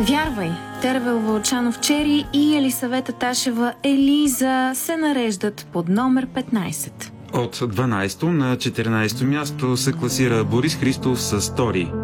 Вярвай, Тервел Вълчанов Чери и Елисавета Ташева Елиза се нареждат под номер 15. От 12 на 14 място се класира Борис Христов с Тори.